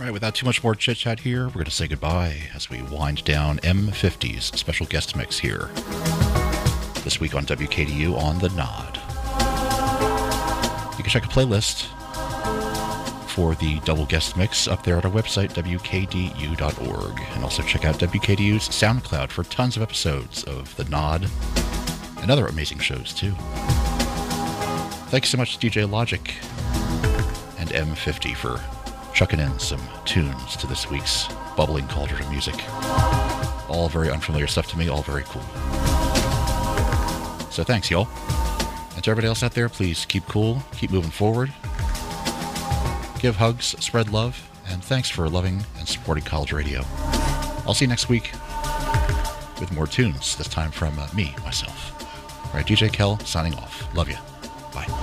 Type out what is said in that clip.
All right, without too much more chit chat here, we're going to say goodbye as we wind down M50's special guest mix here this week on WKDU on the Nod. You can check a playlist for the double guest mix up there at our website, wkdu.org. And also check out WKDU's SoundCloud for tons of episodes of The Nod and other amazing shows, too. Thanks so much to DJ Logic and M50 for chucking in some tunes to this week's bubbling cauldron of music. All very unfamiliar stuff to me, all very cool. So thanks, y'all. And to everybody else out there, please keep cool, keep moving forward. Give hugs, spread love, and thanks for loving and supporting college radio. I'll see you next week with more tunes, this time from myself. All right, DJ Kel signing off. Love you. Bye.